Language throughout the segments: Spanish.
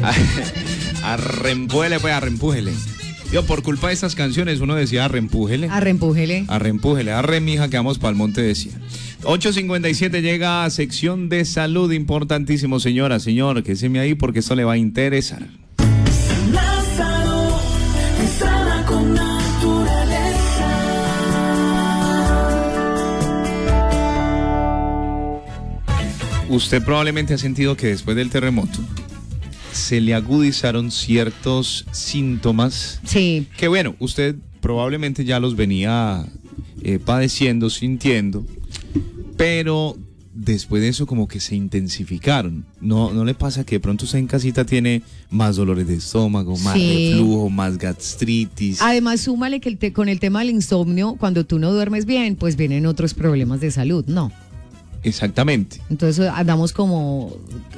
Arrempújele, pues, arrempújele. Yo, por culpa de estas canciones, uno decía arrempújele. Arrempújele. Arrempújele, arre mija, que vamos pa'l monte, decía. 8:57 llega a sección de salud, importantísimo, señora, señor, quédese ahí porque esto le va a interesar. La salud sana con naturaleza. Usted probablemente ha sentido que después del terremoto se le agudizaron ciertos síntomas. Sí. Que bueno, usted probablemente ya los venía padeciendo, sintiendo, pero después de eso como que se intensificaron. ¿No le pasa que de pronto usted en casita tiene más dolores de estómago, más reflujo, más gastritis? Además, súmale que con el tema del insomnio, cuando tú no duermes bien, pues vienen otros problemas de salud, ¿no? Exactamente. Entonces andamos como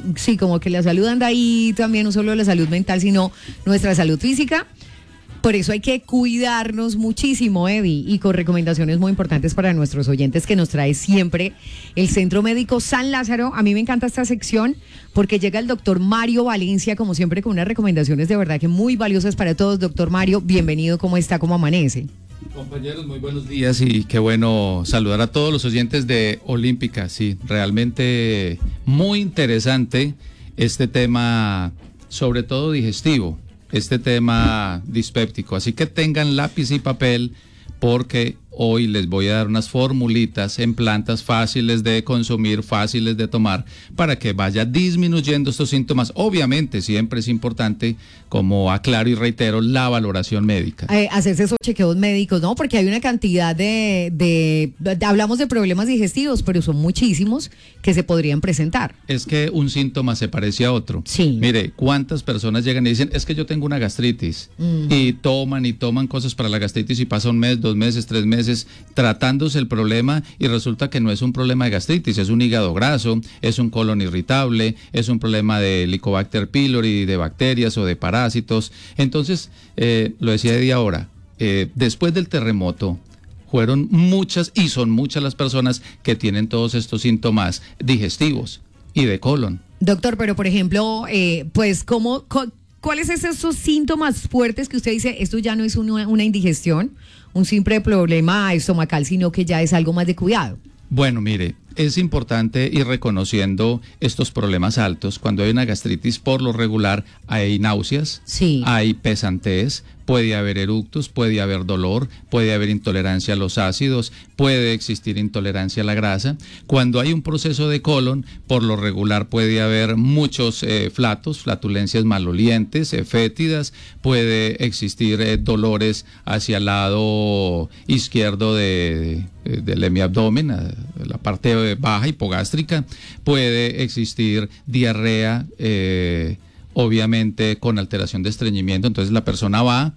que la salud anda ahí también, no solo la salud mental, sino nuestra salud física. Por eso hay que cuidarnos muchísimo, Eddie, y con recomendaciones muy importantes para nuestros oyentes que nos trae siempre el Centro Médico San Lázaro. A mí me encanta esta sección porque llega el doctor Mario Valencia, como siempre, con unas recomendaciones de verdad que muy valiosas para todos. Doctor Mario, bienvenido, ¿cómo está? ¿Cómo amanece? Compañeros, muy buenos días y qué bueno saludar a todos los oyentes de Olímpica. Sí, realmente muy interesante este tema, sobre todo digestivo, este tema dispéptico. Así que tengan lápiz y papel porque hoy les voy a dar unas formulitas en plantas fáciles de consumir, fáciles de tomar, para que vaya disminuyendo estos síntomas. Obviamente, siempre es importante, como aclaro y reitero, la valoración médica. Hacerse esos chequeos médicos, ¿no? Porque hay una cantidad hablamos de problemas digestivos, pero son muchísimos que se podrían presentar. Es que un síntoma se parece a otro. Sí. Mire, ¿cuántas personas llegan y dicen, es que yo tengo una gastritis? Y toman cosas para la gastritis y pasa un mes, 2 meses, 3 meses tratándose el problema y resulta que no es un problema de gastritis, es un hígado graso, es un colon irritable, es un problema de Helicobacter pylori, de bacterias o de parásitos. Entonces, lo decía Eddie ahora, después del terremoto, fueron muchas y son muchas las personas que tienen todos estos síntomas digestivos y de colon. Doctor, pero por ejemplo, pues, ¿cuáles son esos síntomas fuertes que usted dice, esto ya no es una indigestión, un simple problema estomacal, sino que ya es algo más de cuidado? Bueno, mire, es importante ir reconociendo estos problemas altos. Cuando hay una gastritis, por lo regular, hay náuseas, sí, hay pesantez, puede haber eructos, puede haber dolor, puede haber intolerancia a los ácidos, puede existir intolerancia a la grasa. Cuando hay un proceso de colon, por lo regular puede haber muchos flatulencias malolientes, fétidas, puede existir dolores hacia el lado izquierdo del hemiabdomen, la parte baja hipogástrica, puede existir diarrea, obviamente con alteración de estreñimiento. Entonces la persona va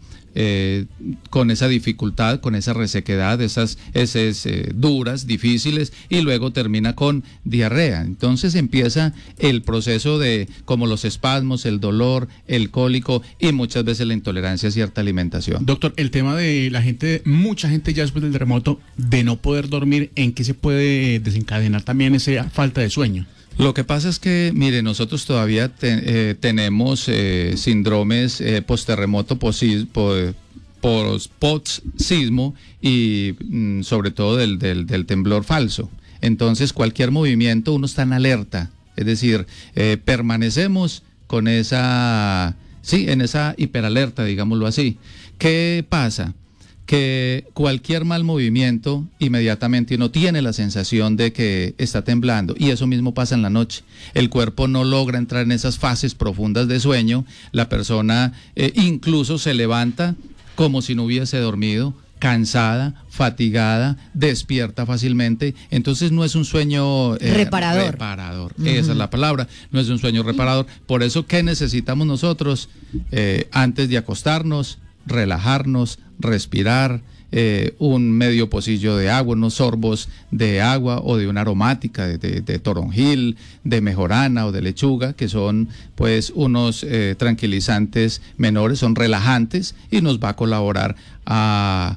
con esa dificultad, con esa resequedad, esas heces duras, difíciles, y luego termina con diarrea. Entonces empieza el proceso de como los espasmos, el dolor, el cólico y muchas veces la intolerancia a cierta alimentación. Doctor, el tema de la gente, mucha gente ya después del terremoto, de no poder dormir, ¿en qué se puede desencadenar también esa falta de sueño? Lo que pasa es que, mire, nosotros todavía tenemos síndromes post-terremoto, post-sismo y sobre todo del temblor falso. Entonces, cualquier movimiento uno está en alerta, es decir, permanecemos con en esa hiperalerta, digámoslo así. ¿Qué pasa? Que cualquier mal movimiento, inmediatamente uno tiene la sensación de que está temblando, y eso mismo pasa en la noche. El cuerpo no logra entrar en esas fases profundas de sueño, la persona incluso se levanta como si no hubiese dormido, cansada, fatigada, despierta fácilmente. Entonces no es un sueño reparador. Esa es la palabra, no es un sueño reparador. Por eso, ¿qué necesitamos nosotros? Antes de acostarnos, relajarnos, respirar, un medio pocillo de agua, unos sorbos de agua o de una aromática de toronjil, de mejorana o de lechuga, que son pues unos tranquilizantes menores, son relajantes y nos va a colaborar a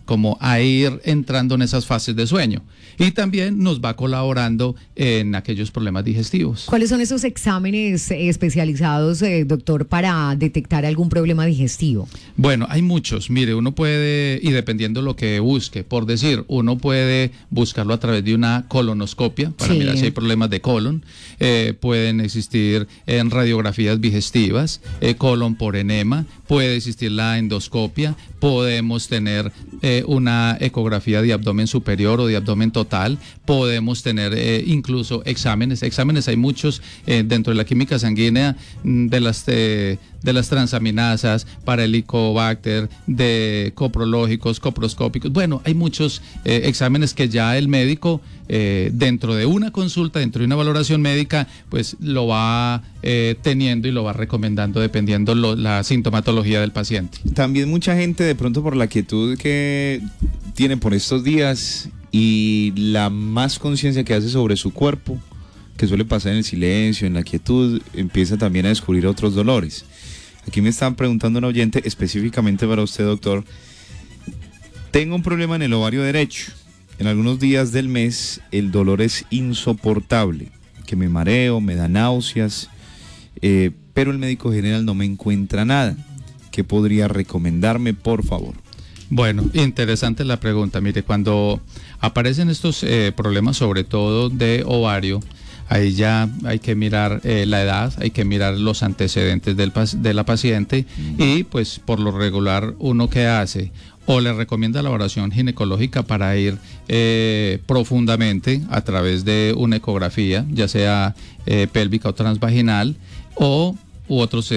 como a ir entrando en esas fases de sueño. Y también nos va colaborando en aquellos problemas digestivos. ¿Cuáles son esos exámenes especializados, doctor, para detectar algún problema digestivo? Bueno, hay muchos. Mire, uno puede, y dependiendo lo que busque, por decir, uno puede buscarlo a través de una colonoscopia para Sí. mirar si hay problemas de colon. Pueden existir en radiografías digestivas, colon por enema, puede existir la endoscopia, podemos tener una ecografía de abdomen superior o de abdomen total, podemos tener incluso exámenes hay muchos dentro de la química sanguínea de las transaminasas, para Helicobacter, de coprológicos, coproscópicos. Bueno, hay muchos exámenes que ya el médico dentro de una consulta, dentro de una valoración médica, pues lo va teniendo y lo va recomendando dependiendo la sintomatología del paciente. También mucha gente de pronto por la quietud que tiene por estos días y la más conciencia que hace sobre su cuerpo, que suele pasar en el silencio, en la quietud, empieza también a descubrir otros dolores. Aquí me están preguntando un oyente específicamente para usted, doctor. Tengo un problema en el ovario derecho. En algunos días del mes el dolor es insoportable, que me mareo, me da náuseas, pero el médico general no me encuentra nada. ¿Qué podría recomendarme, por favor? Bueno, interesante la pregunta. Mire, cuando aparecen estos problemas, sobre todo de ovario, ahí ya hay que mirar la edad, hay que mirar los antecedentes de la paciente y pues por lo regular uno que hace o le recomienda la valoración ginecológica para ir profundamente a través de una ecografía, ya sea pélvica o transvaginal, u otros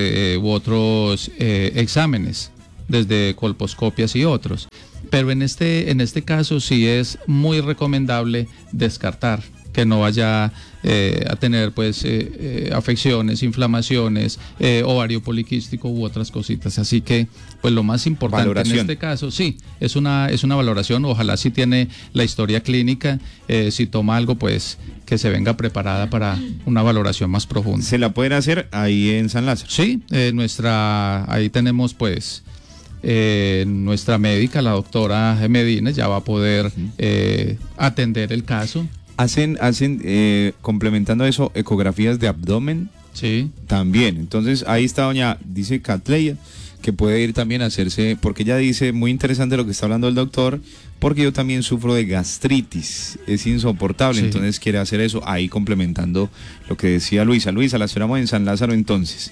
exámenes, desde colposcopias y otros. Pero en este caso sí es muy recomendable descartar que no vaya a tener pues afecciones, inflamaciones, ovario poliquístico u otras cositas. Así que pues lo más importante Valoración. en este caso, sí, es una valoración. Ojalá si tiene la historia clínica, si toma algo pues que se venga preparada para una valoración más profunda. ¿Se la pueden hacer ahí en San Lázaro? Sí, ahí tenemos pues nuestra médica, la doctora Medina, ya va a poder atender el caso. Hacen complementando eso, ecografías de abdomen Sí. también. Entonces ahí está dice Catleya, que puede ir también a hacerse, porque ella dice, muy interesante lo que está hablando el doctor, porque yo también sufro de gastritis, es insoportable, Sí. entonces quiere hacer eso, ahí complementando lo que decía Luisa. Luisa, la esperamos en San Lázaro entonces.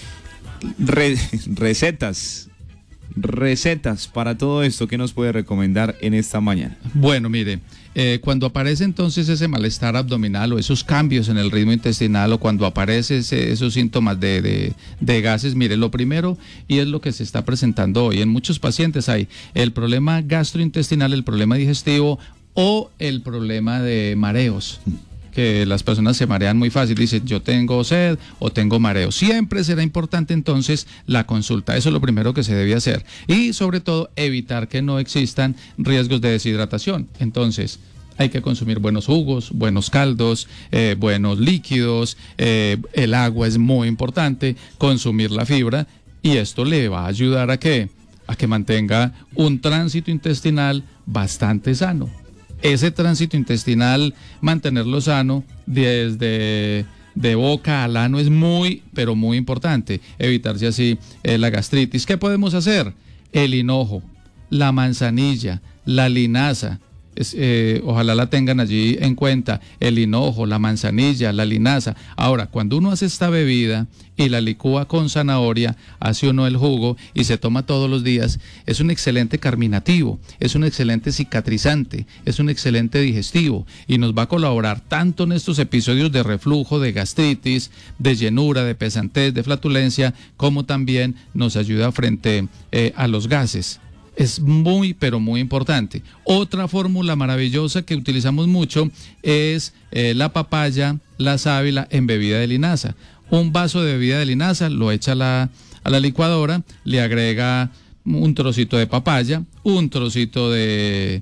Recetas para todo esto, ¿qué nos puede recomendar en esta mañana? Bueno, mire, cuando aparece entonces ese malestar abdominal o esos cambios en el ritmo intestinal o cuando aparece esos síntomas de gases, mire, lo primero, y es lo que se está presentando hoy en muchos pacientes, hay el problema gastrointestinal, el problema digestivo o el problema de mareos, que las personas se marean muy fácil, dicen yo tengo sed o tengo mareo. Siempre será importante entonces la consulta, eso es lo primero que se debe hacer. Y sobre todo evitar que no existan riesgos de deshidratación. Entonces hay que consumir buenos jugos, buenos caldos, buenos líquidos, el agua es muy importante, consumir la fibra y esto le va a ayudar a que mantenga un tránsito intestinal bastante sano. Ese tránsito intestinal, mantenerlo sano desde de boca al ano es muy, pero muy importante. Evitarse así la gastritis. ¿Qué podemos hacer? El hinojo, la manzanilla, la linaza. Ojalá la tengan allí en cuenta, el hinojo, la manzanilla, la linaza. Ahora, cuando uno hace esta bebida y la licúa con zanahoria, hace uno el jugo y se toma todos los días, es un excelente carminativo, es un excelente cicatrizante, es un excelente digestivo y nos va a colaborar tanto en estos episodios de reflujo, de gastritis, de llenura, de pesantez, de flatulencia, como también nos ayuda frente a los gases. Es muy, pero muy importante. Otra fórmula maravillosa que utilizamos mucho es la papaya, la sábila en bebida de linaza. Un vaso de bebida de linaza, lo echa a la licuadora, le agrega un trocito de papaya, un trocito de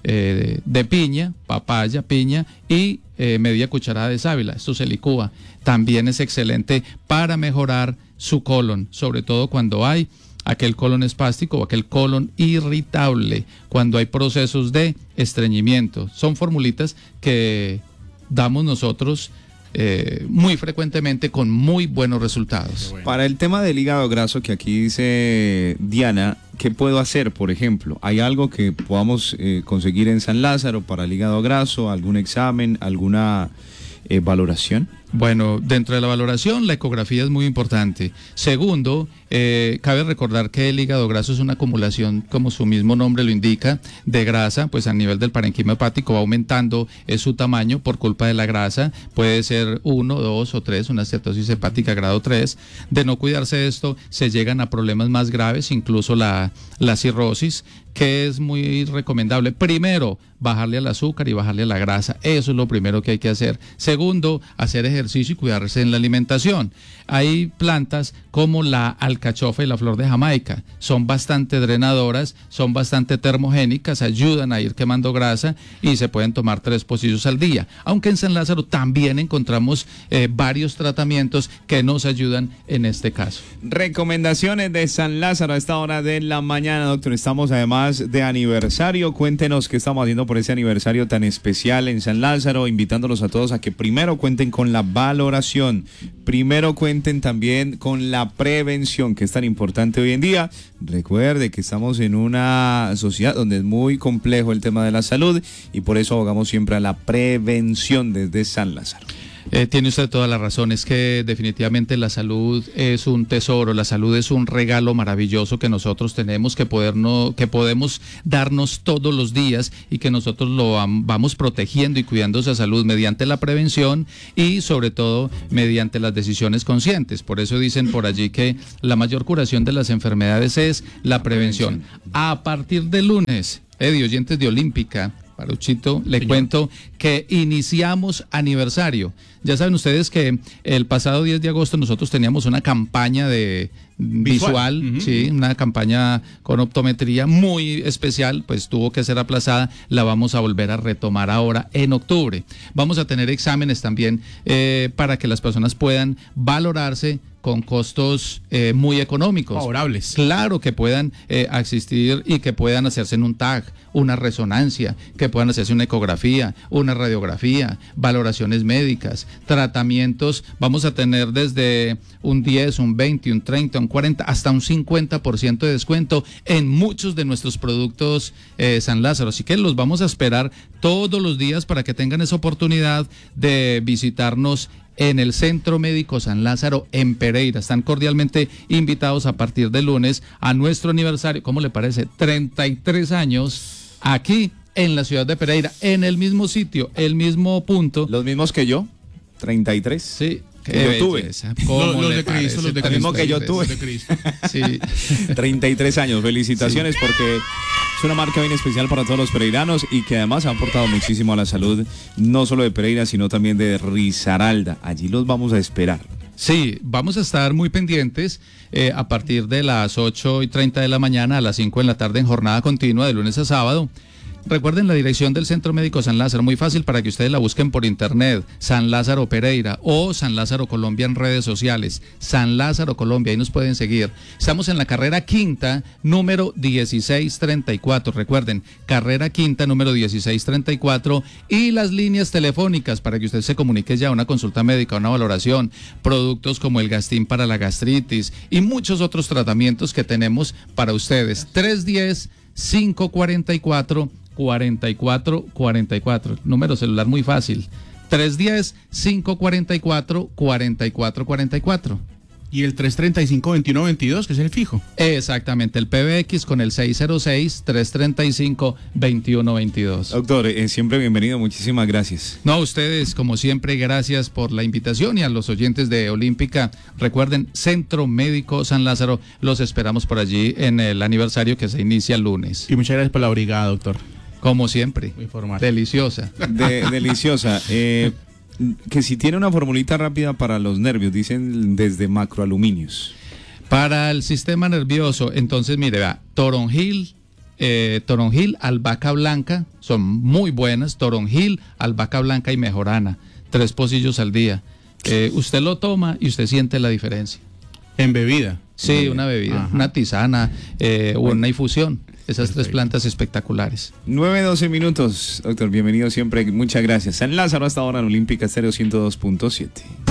piña, papaya, piña y media cucharada de sábila. Esto se licúa. También es excelente para mejorar su colon, sobre todo cuando hay aquel colon espástico o aquel colon irritable, cuando hay procesos de estreñimiento. Son formulitas que damos nosotros muy frecuentemente con muy buenos resultados. Para el tema del hígado graso que aquí dice Diana, ¿qué puedo hacer, por ejemplo? ¿Hay algo que podamos conseguir en San Lázaro para el hígado graso? ¿Algún examen? ¿Alguna valoración? Bueno, dentro de la valoración, la ecografía es muy importante. Segundo, cabe recordar que el hígado graso es una acumulación, como su mismo nombre lo indica, de grasa, pues a nivel del parenquima hepático va aumentando su tamaño por culpa de la grasa. Puede ser 1, 2 o 3, una steatosis hepática grado 3. De no cuidarse de esto, se llegan a problemas más graves, incluso la cirrosis, que es muy recomendable. Primero, bajarle al azúcar y bajarle a la grasa. Eso es lo primero que hay que hacer. Segundo, hacer ejercicio y cuidarse en la alimentación. Hay plantas como la alcachofa y la flor de Jamaica. Son bastante drenadoras, son bastante termogénicas, ayudan a ir quemando grasa y se pueden tomar 3 pocillos al día. Aunque en San Lázaro también encontramos varios tratamientos que nos ayudan en este caso. Recomendaciones de San Lázaro a esta hora de la mañana, doctor. Estamos además de aniversario. Cuéntenos qué estamos haciendo por ese aniversario tan especial en San Lázaro, invitándolos a todos a que primero cuenten con la valoración, primero cuenten también con la prevención, que es tan importante hoy en día. Recuerde que estamos en una sociedad donde es muy complejo el tema de la salud y por eso abogamos siempre a la prevención desde San Lázaro. Tiene usted toda la razón, es que definitivamente la salud es un tesoro, la salud es un regalo maravilloso que nosotros tenemos que podemos darnos todos los días y que nosotros lo vamos protegiendo y cuidando esa salud mediante la prevención y sobre todo mediante las decisiones conscientes. Por eso dicen por allí que la mayor curación de las enfermedades es la prevención. A partir del lunes, oyentes de Olímpica, Paruchito, le cuento que iniciamos aniversario. Ya saben ustedes que el pasado 10 de agosto nosotros teníamos una campaña de visual, sí, una campaña con optometría muy especial, pues tuvo que ser aplazada, la vamos a volver a retomar ahora en octubre. Vamos a tener exámenes también para que las personas puedan valorarse con costos muy económicos. Favorables. Claro que puedan asistir y que puedan hacerse en un TAC, una resonancia, que puedan hacerse una ecografía, una radiografía, valoraciones médicas, tratamientos. Vamos a tener desde un 10, un 20, un 30, un 40, hasta un 50% de descuento en muchos de nuestros productos San Lázaro. Así que los vamos a esperar todos los días para que tengan esa oportunidad de visitarnos en el Centro Médico San Lázaro en Pereira. Están cordialmente invitados a partir de lunes a nuestro aniversario. ¿Cómo le parece? 33 años aquí en la ciudad de Pereira, en el mismo sitio, el mismo punto. Los mismos que yo, 33. Sí. Que yo tuve. Los de Cristo, los de Lo mismo que yo tuve. Sí. 33 años. Felicitaciones porque es una marca bien especial para todos los pereiranos y que además ha aportado muchísimo a la salud, no solo de Pereira, sino también de Risaralda. Allí los vamos a esperar. Sí, vamos a estar muy pendientes a partir de las 8:30 de la mañana a las 5 de la tarde en jornada continua de lunes a sábado. Recuerden la dirección del Centro Médico San Lázaro, muy fácil para que ustedes la busquen por internet, San Lázaro Pereira o San Lázaro Colombia en redes sociales, San Lázaro Colombia, ahí nos pueden seguir. Estamos en la carrera quinta, número 1634, recuerden, carrera quinta, número 1634 y las líneas telefónicas para que usted se comunique ya a una consulta médica, una valoración, productos como el Gastín para la gastritis y muchos otros tratamientos que tenemos para ustedes. 310-544-4444. Número celular muy fácil. 310-544-4444. Y el 335-2122, que es el fijo. Exactamente, el PBX con el 606-335-2122. Doctor, siempre bienvenido, muchísimas gracias. No, a ustedes, como siempre, gracias por la invitación y a los oyentes de Olímpica. Recuerden, Centro Médico San Lázaro, los esperamos por allí en el aniversario que se inicia el lunes. Y muchas gracias por la brigada, doctor. Como siempre, Muy formal. deliciosa. Deliciosa. Que si tiene una formulita rápida para los nervios, dicen desde Macroaluminios. Para el sistema nervioso, entonces mire, vea, toronjil, albahaca blanca, son muy buenas, toronjil, albahaca blanca y mejorana, 3 pocillos al día. Usted lo toma y usted siente la diferencia. En bebida. Sí, una bebida, Ajá. una tisana o una infusión. Esas tres Perfecto. plantas espectaculares. 9:12 minutos, doctor, bienvenido siempre, muchas gracias. San Lázaro hasta ahora en Olímpica Estéreo 102.7.